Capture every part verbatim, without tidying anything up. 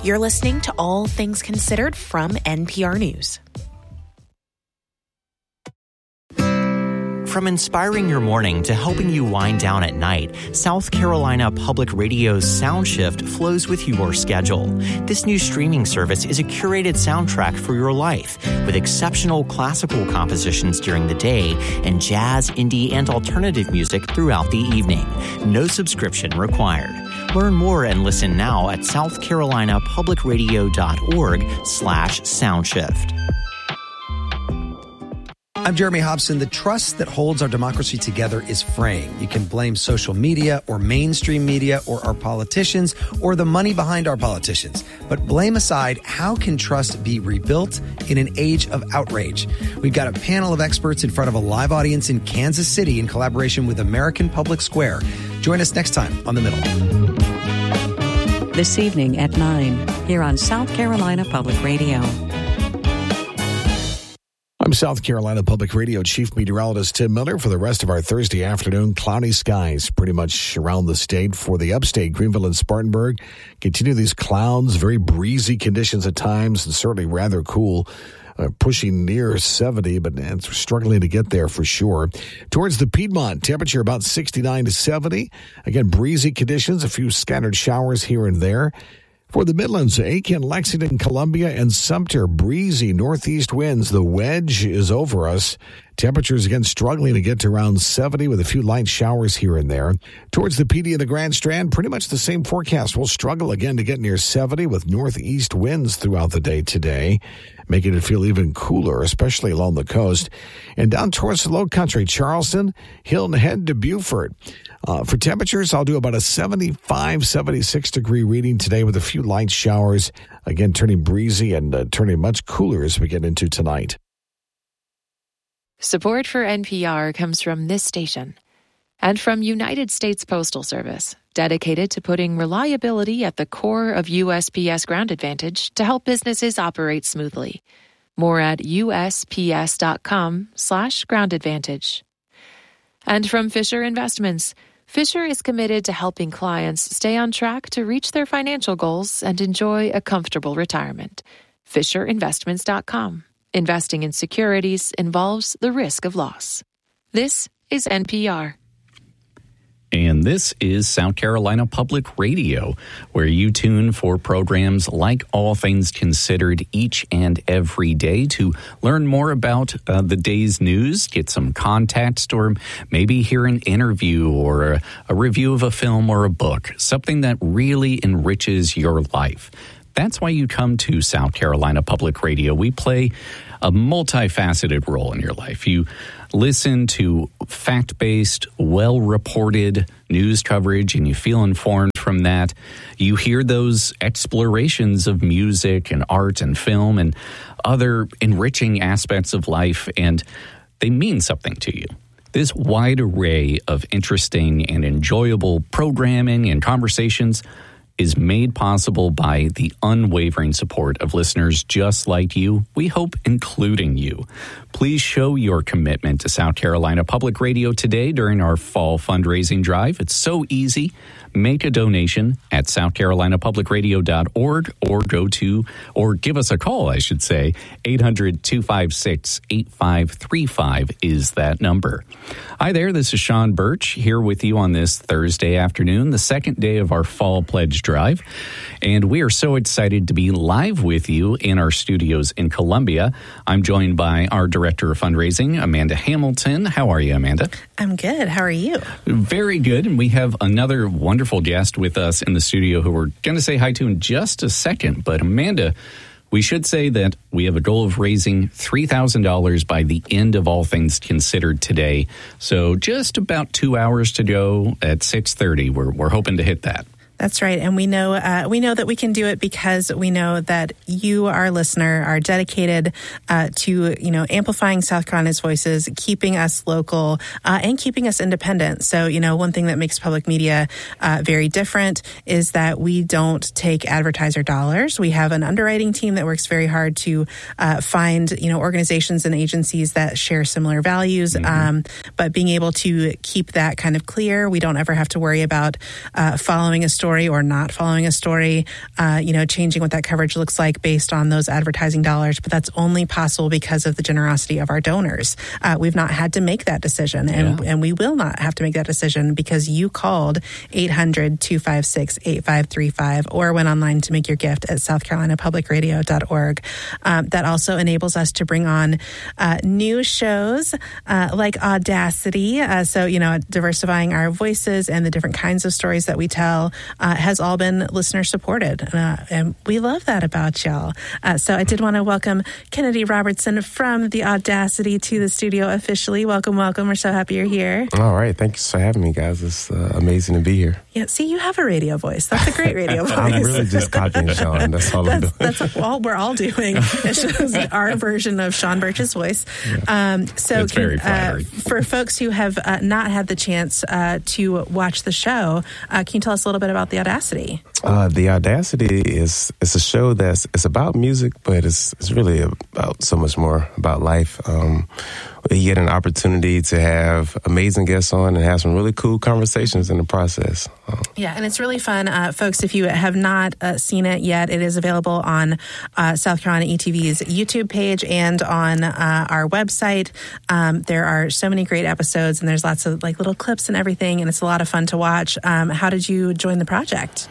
You're listening to All Things Considered from N P R News. From inspiring your morning to helping you wind down at night, South Carolina Public Radio's SoundShift flows with your schedule. This new streaming service is a curated soundtrack for your life, with exceptional classical compositions during the day and jazz, indie, and alternative music throughout the evening. No subscription required. Learn more and listen now at southcarolinapublicradio.org slash soundshift. I'm Jeremy Hobson. The trust that holds our democracy together is fraying. You can blame social media or mainstream media or our politicians or the money behind our politicians. But blame aside, how can trust be rebuilt in an age of outrage? We've got a panel of experts in front of a live audience in Kansas City in collaboration with American Public Square. Join us next time on The Middle. This evening at nine, here on South Carolina Public Radio. I'm South Carolina Public Radio Chief Meteorologist Tim Miller. For the rest of our Thursday afternoon, cloudy skies pretty much around the state. For the upstate, Greenville and Spartanburg, continue these clouds, very breezy conditions at times, and certainly rather cool, uh, pushing near seventy, but it's struggling to get there for sure. Towards the Piedmont, temperature about sixty-nine to seventy. Again, breezy conditions, a few scattered showers here and there. For the Midlands, Aiken, Lexington, Columbia, and Sumter, breezy northeast winds. The wedge is over us. Temperatures, again, struggling to get to around seventy with a few light showers here and there. Towards the P D and the Grand Strand, pretty much the same forecast. We'll struggle again to get near seventy with northeast winds throughout the day today, making it feel even cooler, especially along the coast. And down towards the low country, Charleston, Hilton Head to Beaufort. Uh, for temperatures, I'll do about a seventy-five, seventy-six degree reading today with a few light showers. Again, turning breezy and uh, turning much cooler as we get into tonight. Support for N P R comes from this station and from United States Postal Service, dedicated to putting reliability at the core of U S P S Ground Advantage to help businesses operate smoothly. More at usps.com slash ground advantage. And from Fisher Investments, Fisher is committed to helping clients stay on track to reach their financial goals and enjoy a comfortable retirement. fisher investments dot com. Investing in securities involves the risk of loss. This is N P R. And this is South Carolina Public Radio, where you tune for programs like All Things Considered each and every day to learn more about uh, the day's news, get some context, or maybe hear an interview or a, a review of a film or a book, something that really enriches your life. That's why you come to South Carolina Public Radio. We play a multifaceted role in your life. You listen to fact-based, well-reported news coverage, and you feel informed from that. You hear those explorations of music and art and film and other enriching aspects of life, and they mean something to you. This wide array of interesting and enjoyable programming and conversations is made possible by the unwavering support of listeners just like you, we hope including you. Please show your commitment to South Carolina Public Radio today during our fall fundraising drive. It's so easy. Make a donation at south carolina public radio dot org or go to, or give us a call, I should say. eight hundred, two five six, eight five three five is that number. Hi there, this is Sean Birch here with you on this Thursday afternoon, the second day of our fall pledge drive. And we are so excited to be live with you in our studios in Columbia. I'm joined by our Director of Fundraising, Amanda Hamilton. How are you, Amanda? I'm good. How are you? Very good. And we have another wonderful guest with us in the studio who we're going to say hi to in just a second. But Amanda, we should say that we have a goal of raising three thousand dollars by the end of All Things Considered today. So just about two hours to go at six thirty. We're, we're hoping to hit that. That's right. And we know uh, we know that we can do it because we know that you, our listener, are dedicated uh, to, you know, amplifying South Carolina's voices, keeping us local, uh, and keeping us independent. So, you know, one thing that makes public media uh, very different is that we don't take advertiser dollars. We have an underwriting team that works very hard to uh, find, you know, organizations and agencies that share similar values. Mm-hmm. Um, but being able to keep that kind of clear, we don't ever have to worry about uh, following a story story or not following a story, uh, you know, changing what that coverage looks like based on those advertising dollars. But that's only possible because of the generosity of our donors. Uh, we've not had to make that decision, and, Yeah. and we will not have to make that decision because you called eight hundred, two five six, eight five three five or went online to make your gift at south carolina public radio dot org. Um, that also enables us to bring on uh, new shows uh, like Audacity. Uh, so, you know, diversifying our voices and the different kinds of stories that we tell uh, has all been listener supported. Uh, and we love that about y'all. Uh, so I did want to welcome Kennedy Robertson from the Audacity to the studio officially. Welcome, welcome. We're so happy you're here. All right. Thank you for having me, guys. It's uh, amazing to be here. Yeah, see, you have a radio voice. That's a great radio voice. I'm really just copying Sean. That's all I'm That's, doing. that's all we're all doing. It's just our version of Sean Birch's voice. Um, so, It's very can, uh, flattering. for folks who have uh, not had the chance uh, to watch the show, uh, can you tell us a little bit about the Audacity? Uh, the Audacity is it's a show that's it's about music, but it's it's really about so much more about life. Um, you get an opportunity to have amazing guests on and have some really cool conversations in the process. Um, Yeah, and it's really fun. Uh, folks, if you have not uh, seen it yet, it is available on uh, South Carolina E T V's YouTube page and on uh, our website. Um, there are so many great episodes, and there's lots of like little clips and everything, and it's a lot of fun to watch. Um, how did you join the project?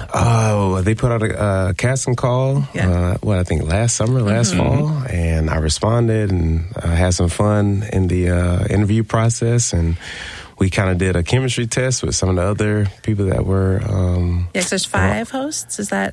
Oh, they put out a uh, casting call, Yeah. uh, what, I think last summer, last Mm-hmm. fall, and I responded and uh, had some fun in the uh, interview process, and we kind of did a chemistry test with some of the other people that were... Um, Yeah, 'cause there's five hosts. Is that...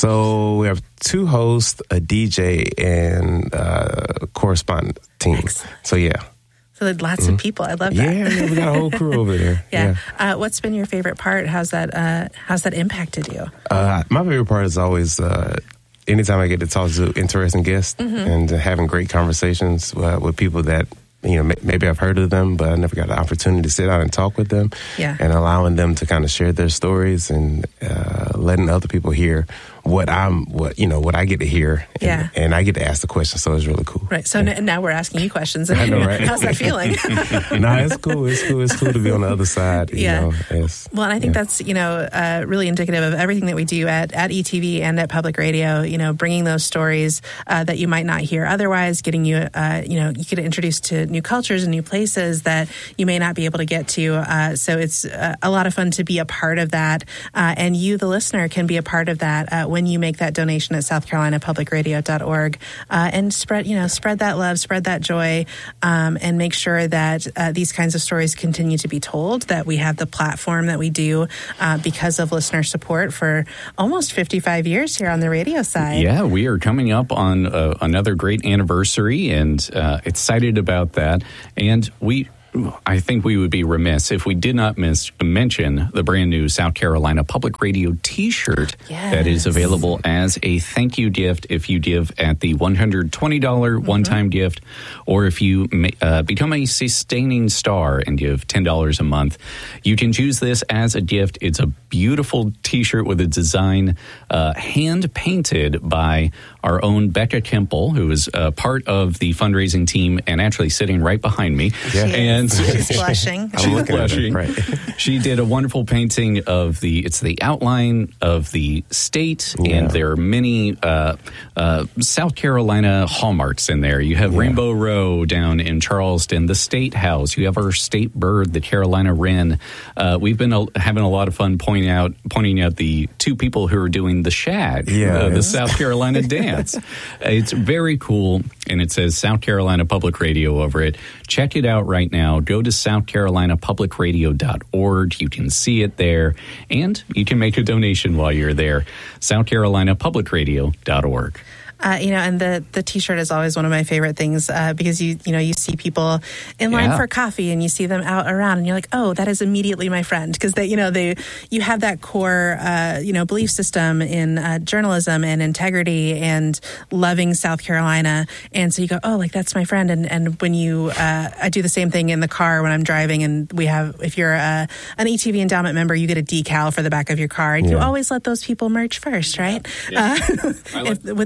so we have two hosts, a D J, and uh, correspondent team. Excellent. So, yeah. So there's lots of people. I love that. Yeah, yeah, we got a whole crew over there. Yeah. Uh, what's been your favorite part? How's that? Uh, how's that impacted you? Uh, my favorite part is always uh, anytime I get to talk to interesting guests Mm-hmm. and having great conversations uh, with people that, you know, m- maybe I've heard of them, but I never got the opportunity to sit down and talk with them. Yeah. And allowing them to kind of share their stories and uh, letting other people hear what I'm, what you know, what I get to hear. And, Yeah. and I get to ask the question, so it's really cool. Right. So Yeah. n- now we're asking you questions. I know, right? How's that feeling? No, it's cool. It's cool. It's cool to be on the other side. You Yeah. know, it's, Well, and I think yeah. that's, you know, uh, really indicative of everything that we do at, at E T V and at Public Radio, you know, bringing those stories uh, that you might not hear otherwise, getting you, uh, you know, you get introduced to new cultures and new places that you may not be able to get to. Uh, so it's uh, a lot of fun to be a part of that. Uh, and you, the listener, can be a part of that uh, when you make that donation at south carolina public radio dot org uh, and spread, you know, spread that love, spread that joy, um, and make sure that uh, these kinds of stories continue to be told, that we have the platform that we do uh, because of listener support for almost fifty-five years here on the radio side. Yeah, we are coming up on uh, another great anniversary, and uh, excited about that. And we, I think we would be remiss if we did not miss, mention the brand new South Carolina Public Radio T-shirt Yes. that is available as a thank you gift if you give at the one hundred twenty dollars one-time gift, or if you ma- uh, become a sustaining star and give ten dollars a month. You can choose this as a gift. It's a beautiful T-shirt with a design uh, hand-painted by our own Becca Kemple, who is uh, part of the fundraising team and actually sitting right behind me. Yeah. And She's blushing. I'm she's looking at blushing. it, right. She did a wonderful painting of the, it's the outline of the state, Yeah. and there are many uh, uh, South Carolina hallmarks in there. You have Yeah. Rainbow Row down in Charleston, the State House. You have our state bird, the Carolina Wren. Uh, we've been uh, having a lot of fun pointing out pointing out the two people who are doing the shag, Yeah. uh, the South Carolina dance. It's very cool, and it says South Carolina Public Radio over it. Check it out right now. Go to south carolina public radio dot org. You can see it there, and you can make a donation while you're there. south carolina public radio dot org. Uh, you know, and the, the T-shirt is always one of my favorite things uh, because you you know you see people in line Yeah. for coffee and you see them out around and you're like, oh, that is immediately my friend, because they you know they you have that core uh, you know belief system in uh, journalism and integrity and loving South Carolina, and so you go, oh, like that's my friend. And and when you uh, I do the same thing in the car when I'm driving, and we have, if you're a, an E T V endowment member, you get a decal for the back of your car, and you Yeah. always let those people merch first, right? Uh, if, without you know.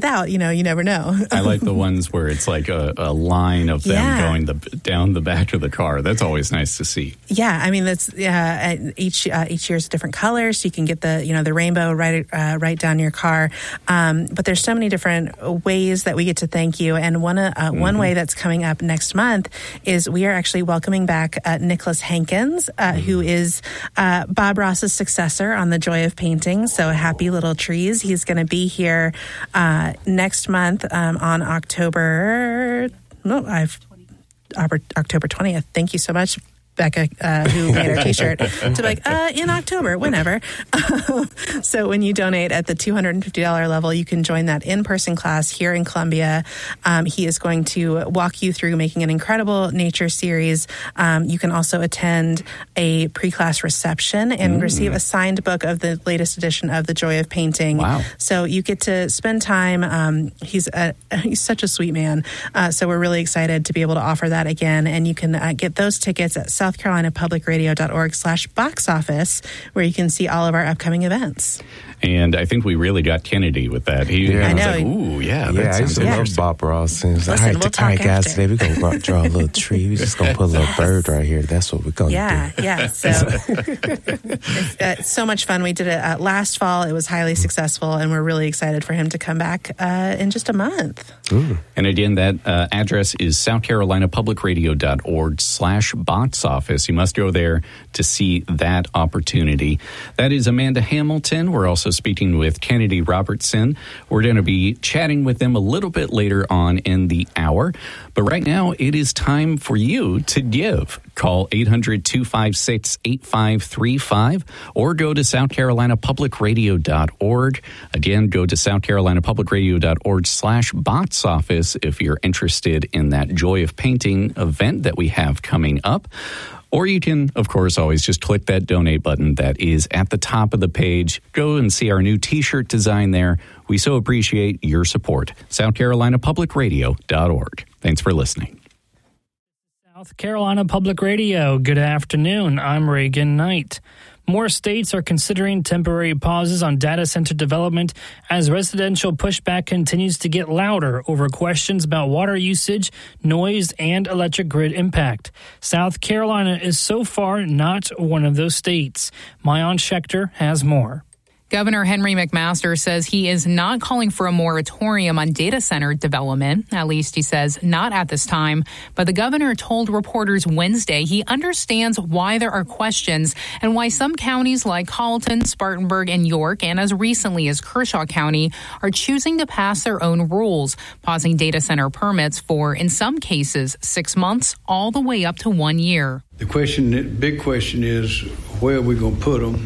know, you never know. I like the ones where it's like a, a line of them Yeah. going the, down the back of the car. That's always nice to see. Yeah, I mean that's yeah. Uh, each uh, each year's different colors, so you can get the you know the rainbow right uh, right down your car. Um, but there's so many different ways that we get to thank you, and one uh, mm-hmm. one way that's coming up next month is we are actually welcoming back uh, Nicholas Hankins, uh, mm-hmm. who is uh, Bob Ross's successor on The Joy of Painting. So happy little trees. He's going to be here uh, next month um, on October. No, I've October twentieth. Thank you so much, Becca, uh, who made our T-shirt, to be like, uh, in October, whenever. So when you donate at the two hundred fifty dollars level, you can join that in-person class here in Columbia. Um, he is going to walk you through making an incredible nature series. Um, you can also attend a pre-class reception and mm. receive a signed book of the latest edition of The Joy of Painting. Wow. So you get to spend time. Um, he's a, he's such a sweet man. Uh, so we're really excited to be able to offer that again. And you can uh, get those tickets at South Carolina Public Radio dot org slash box office, where you can see all of our upcoming events. And I think we really got Kennedy with that. He yeah. I I know. was like, ooh, yeah. Yeah, that I used to sounds love Bob Ross. And Listen, like, all right, we'll all talk right guys, after. today we're going to draw a little tree. We're just going to put a little Yes. bird right here. That's what we're going to Yeah, do. yeah. So it's uh, so much fun. We did it uh, last fall. It was highly successful, and we're really excited for him to come back uh, in just a month. Ooh. And again, that uh, address is South Carolina Public Radio dot org slash box office. You must go there to see that opportunity. That is Amanda Hamilton. We're also speaking with Kennedy Robertson. We're going to be chatting with them a little bit later on in the hour. But right now, it is time for you to give. Call eight hundred, two five six, eight five three five or go to South Carolina Public Radio dot org. Again, go to South Carolina Public Radio dot org slash box office if you're interested in that Joy of Painting event that we have coming up. Or you can, of course, always just click that donate button that is at the top of the page. Go and see our new T-shirt design there. We so appreciate your support. South Carolina Public Radio dot org. Thanks for listening. South Carolina Public Radio. Good afternoon. I'm Reagan Knight. More states are considering temporary pauses on data center development as residential pushback continues to get louder over questions about water usage, noise, and electric grid impact. South Carolina is so far not one of those states. Mayan Schechter has more. Governor Henry McMaster says he is not calling for a moratorium on data center development. At least he says not at this time. But the governor told reporters Wednesday he understands why there are questions and why some counties like Colleton, Spartanburg, and York, and as recently as Kershaw County, are choosing to pass their own rules, pausing data center permits for, in some cases, six months all the way up to one year. The question, the big question is, where are we going to put them?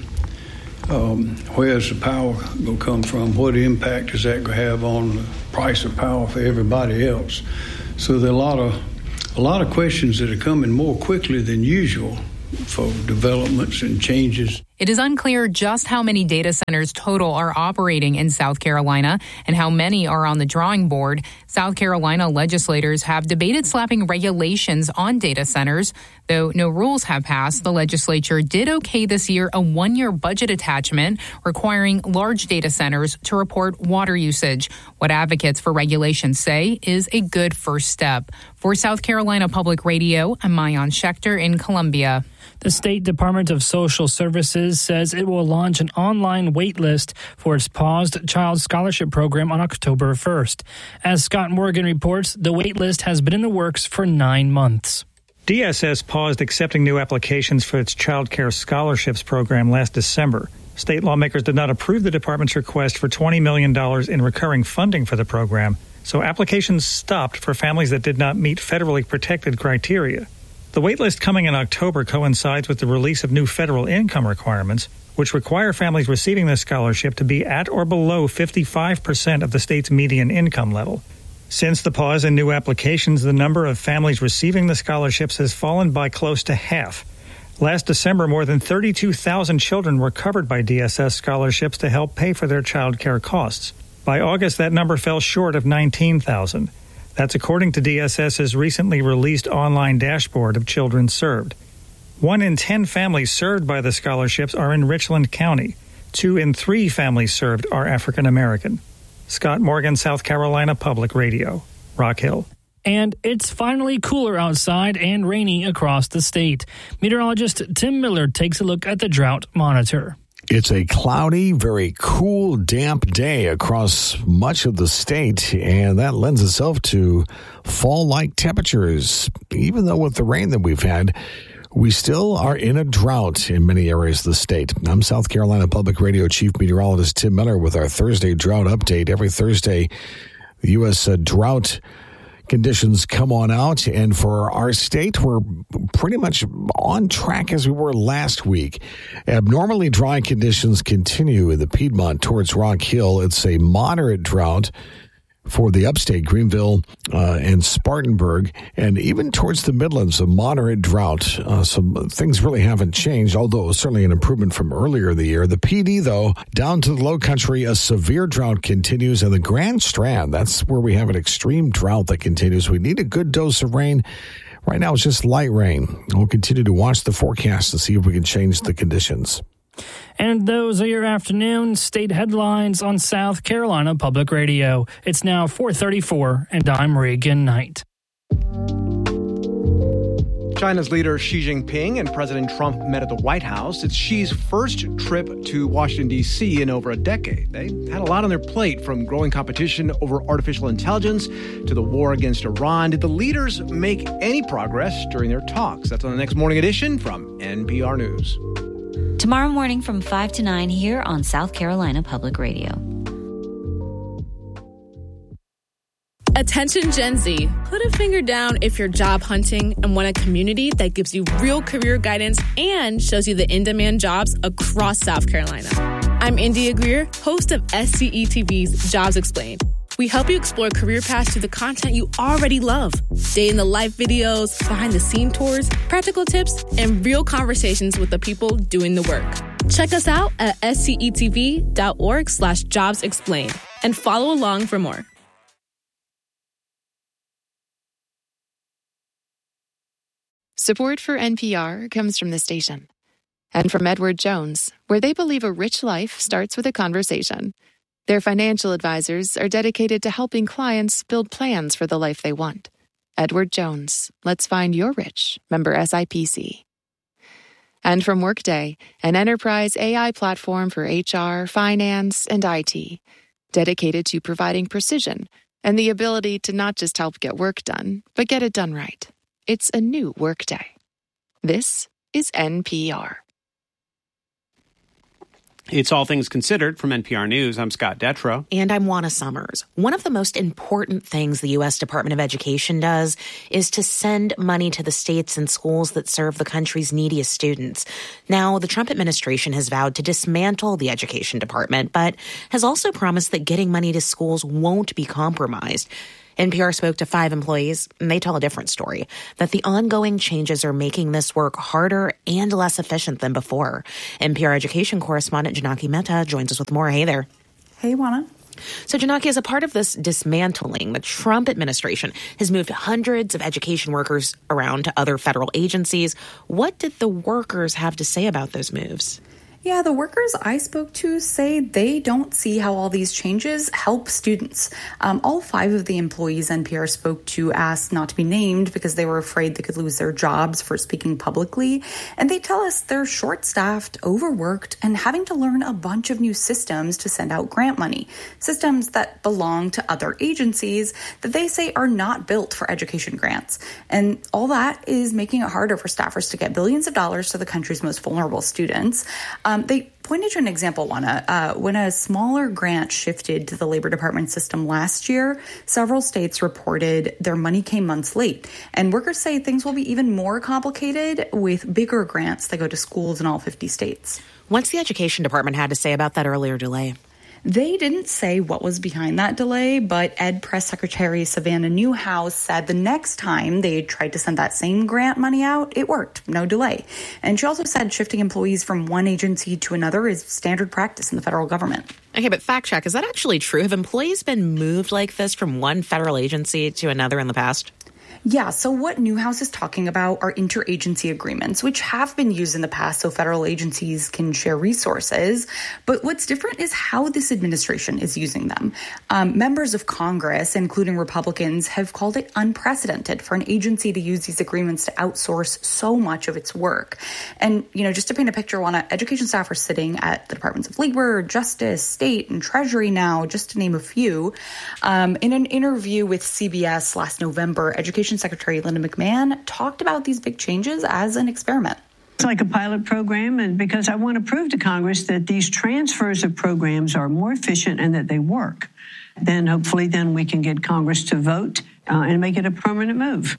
Um, where's the power going to come from? What impact is that going to have on the price of power for everybody else? So there are a lot of a lot of questions that are coming more quickly than usual for developments and changes. It is unclear just how many data centers total are operating in South Carolina and how many are on the drawing board. South Carolina legislators have debated slapping regulations on data centers. Though no rules have passed, the legislature did okay this year a one-year budget attachment requiring large data centers to report water usage. What advocates for regulations say is a good first step. For South Carolina Public Radio, I'm Mayan Schechter in Columbia. The State Department of Social Services says it will launch an online wait list for its paused child scholarship program on October first. As Scott Morgan reports, the wait list has been in the works for nine months. D S S paused accepting new applications for its child care scholarships program last December. State lawmakers did not approve the department's request for twenty million dollars in recurring funding for the program, so applications stopped for families that did not meet federally protected criteria. The waitlist coming in October coincides with the release of new federal income requirements, which require families receiving this scholarship to be at or below fifty-five percent of the state's median income level. Since the pause in new applications, the number of families receiving the scholarships has fallen by close to half. Last December, more than thirty-two thousand children were covered by D S S scholarships to help pay for their child care costs. By August, that number fell short of nineteen thousand. That's according to DSS's recently released online dashboard of children served. One in ten families served by the scholarships are in Richland County. Two in three families served are African American. Scott Morgan, South Carolina Public Radio, Rock Hill. And it's finally cooler outside and rainy across the state. Meteorologist Tim Miller takes a look at the drought monitor. It's a cloudy, very cool, damp day across much of the state, and that lends itself to fall-like temperatures. Even though with the rain that we've had, we still are in a drought in many areas of the state. I'm South Carolina Public Radio Chief Meteorologist Tim Miller with our Thursday drought update. Every Thursday, the U S Uh, drought conditions come on out, and for our state, we're pretty much on track as we were last week. Abnormally dry conditions continue in the Piedmont towards Rock Hill. It's a moderate drought for the upstate, Greenville uh, and Spartanburg, and even towards the Midlands, a moderate drought. Uh, some things really haven't changed, although certainly an improvement from earlier in the year. The P D, though, down to the low country, a severe drought continues, and the Grand Strand, that's where we have an extreme drought that continues. We need a good dose of rain. Right now, it's just light rain. We'll continue to watch the forecast to see if we can change the conditions. And those are your afternoon state headlines on South Carolina Public Radio. It's now four thirty-four, and I'm Reagan Knight. China's leader Xi Jinping and President Trump met at the White House. It's Xi's first trip to Washington, D C in over a decade. They had a lot on their plate, from growing competition over artificial intelligence to the war against Iran. Did the leaders make any progress during their talks? That's on the next Morning Edition from N P R News. Tomorrow morning from five to nine here on South Carolina Public Radio. Attention Gen Z, put a finger down if you're job hunting and want a community that gives you real career guidance and shows you the in-demand jobs across South Carolina. I'm India Greer, host of S C E T V's Jobs Explained. We help you explore career paths through the content you already love. Day-in-the-life videos, behind-the-scene tours, practical tips, and real conversations with the people doing the work. Check us out at scetv.org slash jobs explained and follow along for more. Support for N P R comes from the station and from Edward Jones, where they believe a rich life starts with a conversation. Their financial advisors are dedicated to helping clients build plans for the life they want. Edward Jones, let's find your rich. Member S I P C. And from Workday, an enterprise A I platform for H R, finance, and I T, dedicated to providing precision and the ability to not just help get work done, but get it done right. It's a new Workday. This is N P R. It's All Things Considered from N P R News. I'm Scott Detrow. And I'm Juana Summers. One of the most important things the U S Department of Education does is to send money to the states and schools that serve the country's neediest students. Now, the Trump administration has vowed to dismantle the Education Department, but has also promised that getting money to schools won't be compromised. N P R spoke to five employees, and they tell a different story, that the ongoing changes are making this work harder and less efficient than before. N P R education correspondent Janaki Mehta joins us with more. Hey there. Hey, Juana. So, Janaki, as a part of this dismantling, the Trump administration has moved hundreds of education workers around to other federal agencies. What did the workers have to say about those moves? Yeah, the workers I spoke to say they don't see how all these changes help students. Um, all five of the employees N P R spoke to asked not to be named because they were afraid they could lose their jobs for speaking publicly. And they tell us they're short-staffed, overworked, and having to learn a bunch of new systems to send out grant money. Systems that belong to other agencies that they say are not built for education grants. And all that is making it harder for staffers to get billions of dollars to the country's most vulnerable students. Um, They pointed to an example, Juana. Uh, when a smaller grant shifted to the Labor Department system last year, several states reported their money came months late. And workers say things will be even more complicated with bigger grants that go to schools in all fifty states. What's the Education Department had to say about that earlier delay? They didn't say what was behind that delay, but Ed Press Secretary Savannah Newhouse said the next time they tried to send that same grant money out, it worked, no delay. And she also said shifting employees from one agency to another is standard practice in the federal government. Okay, but fact check, is that actually true? Have employees been moved like this from one federal agency to another in the past? Yeah, so what Newhouse is talking about are interagency agreements, which have been used in the past so federal agencies can share resources. But what's different is how this administration is using them. Um, members of Congress, including Republicans, have called it unprecedented for an agency to use these agreements to outsource so much of its work. And, you know, just to paint a picture, Juana, education staff are sitting at the Departments of Labor, Justice, State, and Treasury now, just to name a few. Um, in an interview with C B S last November, Education Secretary Linda McMahon talked about these big changes as an experiment. It's like a pilot program, and because I want to prove to Congress that these transfers of programs are more efficient and that they work, then hopefully then we can get Congress to vote uh, and make it a permanent move.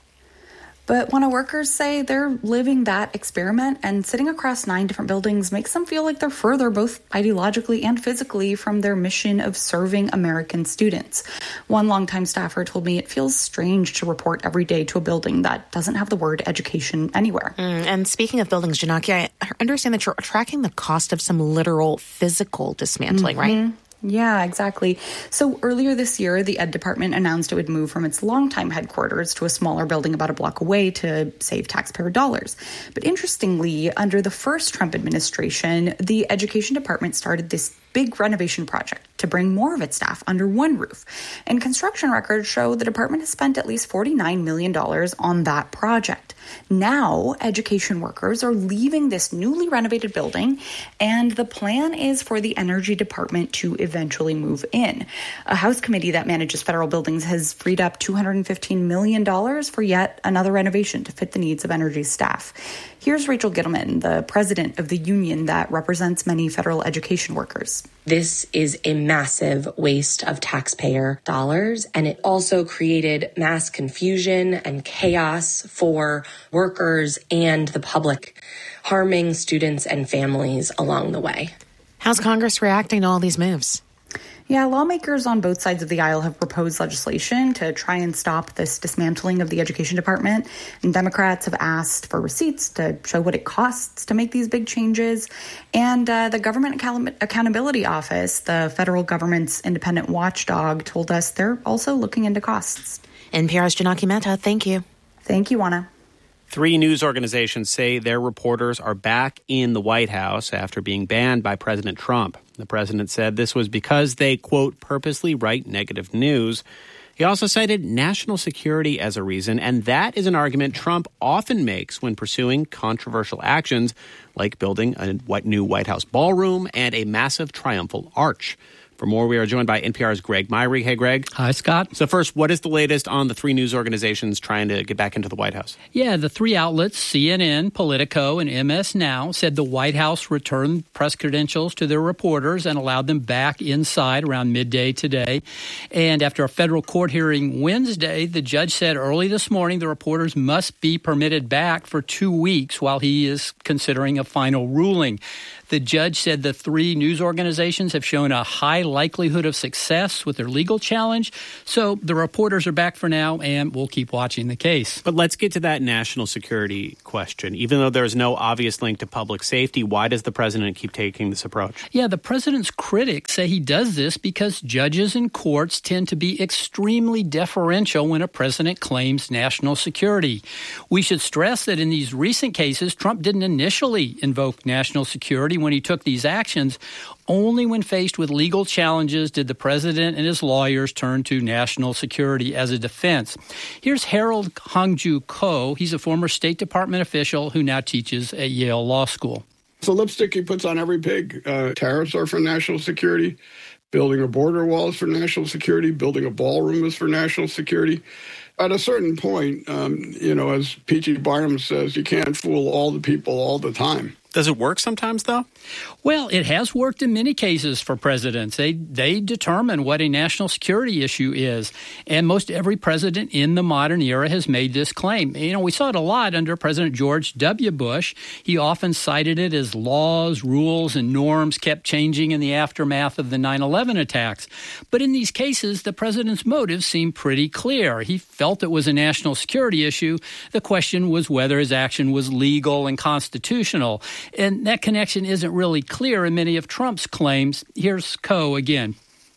But Juana, workers say they're living that experiment, and sitting across nine different buildings makes them feel like they're further, both ideologically and physically, from their mission of serving American students. One longtime staffer told me it feels strange to report every day to a building that doesn't have the word education anywhere. Mm, and speaking of buildings, Janaki, I understand that you're tracking the cost of some literal physical dismantling, mm-hmm. right? Yeah, exactly. So earlier this year, the Ed Department announced it would move from its longtime headquarters to a smaller building about a block away to save taxpayer dollars. But interestingly, under the first Trump administration, the Education Department started this big renovation project to bring more of its staff under one roof. And construction records show the department has spent at least forty-nine million dollars on that project. Now, education workers are leaving this newly renovated building, and the plan is for the Energy Department to eventually move in. A House committee that manages federal buildings has freed up two hundred fifteen million dollars for yet another renovation to fit the needs of energy staff. Here's Rachel Gittleman, the president of the union that represents many federal education workers. This is a massive waste of taxpayer dollars, and it also created mass confusion and chaos for workers and the public, harming students and families along the way. How's Congress reacting to all these moves? Yeah, lawmakers on both sides of the aisle have proposed legislation to try and stop this dismantling of the Education Department. And Democrats have asked for receipts to show what it costs to make these big changes. And uh, the Government Account- Accountability Office, the federal government's independent watchdog, told us they're also looking into costs. N P R's Janaki Mehta, thank you. Thank you, Juana. Three news organizations say their reporters are back in the White House after being banned by President Trump. The president said this was because they, quote, purposely write negative news. He also cited national security as a reason, and that is an argument Trump often makes when pursuing controversial actions like building a new White House ballroom and a massive triumphal arch. For more, we are joined by N P R's Greg Myrie. Hey, Greg. Hi, Scott. So first, what is the latest on the three news organizations trying to get back into the White House? Yeah, the three outlets, C N N, Politico, and M S Now, said the White House returned press credentials to their reporters and allowed them back inside around midday today. And after a federal court hearing Wednesday, the judge said early this morning the reporters must be permitted back for two weeks while he is considering a final ruling. The judge said the three news organizations have shown a high likelihood of success with their legal challenge. So the reporters are back for now, and we'll keep watching the case. But let's get to that national security question. Even though there's no obvious link to public safety, why does the president keep taking this approach? Yeah, the president's critics say he does this because judges and courts tend to be extremely deferential when a president claims national security. We should stress that in these recent cases, Trump didn't initially invoke national security when he took these actions. Only when faced with legal challenges did the president and his lawyers turn to national security as a defense. Here's Harold Hongju Ko. He's a former State Department official who now teaches at Yale Law School. The lipstick he puts on every pig. Uh, tariffs are for national security. Building a border wall is for national security. Building a ballroom is for national security. At a certain point, um, you know, as P G Barnum says, you can't fool all the people all the time. Does it work sometimes, though? Well, it has worked in many cases for presidents. They they determine what a national security issue is. And most every president in the modern era has made this claim. You know, we saw it a lot under President George W. Bush. He often cited it as laws, rules, and norms kept changing in the aftermath of the nine eleven attacks. But in these cases, the president's motives seemed pretty clear. He felt it was a national security issue. The question was whether his action was legal and constitutional. And that connection isn't really clear in many of Trump's claims. Here's Ko again.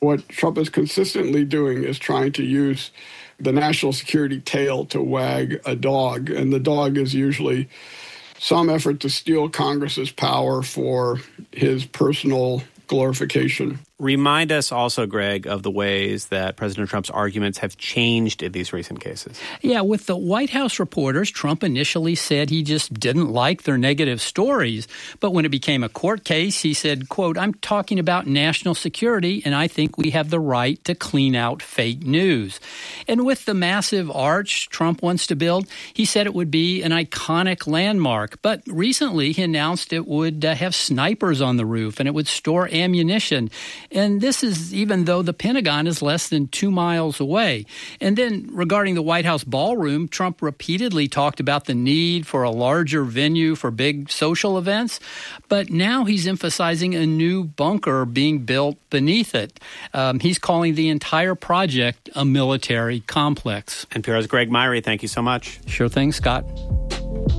What Trump is consistently doing is trying to use the national security tail to wag a dog, and the dog is usually some effort to steal Congress's power for his personal glorification. Remind us also, Greg, of the ways that President Trump's arguments have changed in these recent cases. Yeah, with the White House reporters, Trump initially said he just didn't like their negative stories. But when it became a court case, he said, quote, I'm talking about national security, and I think we have the right to clean out fake news. And with the massive arch Trump wants to build, he said it would be an iconic landmark. But recently, he announced it would uh, have snipers on the roof, and it would store ammunition. And this is even though the Pentagon is less than two miles away. And then regarding the White House ballroom, Trump repeatedly talked about the need for a larger venue for big social events. But now he's emphasizing a new bunker being built beneath it. Um, he's calling the entire project a military complex. N P R's Greg Myrie, thank you so much. Sure thing, Scott.